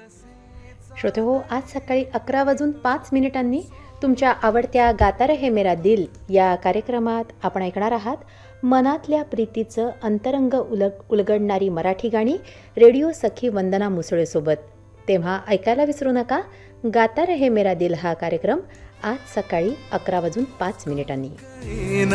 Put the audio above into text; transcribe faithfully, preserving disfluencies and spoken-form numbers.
श्रोतेहो, आज सकाळी अकरा वाजून पाच मिनिटांनी तुमच्या आवडत्या गाता रहे मेरा दिल या कार्यक्रमात आपण ऐकणार आहात मनातल्या प्रीतीचं अंतरंग उलग उलगडणारी मराठी गाणी रेडिओ सखी वंदना मुसळेसोबत. तेव्हा ऐकायला विसरू नका गाता रहे मेरा दिल हा कार्यक्रम आज सकाळी अकरा वाजून पाच मिनिटांनी.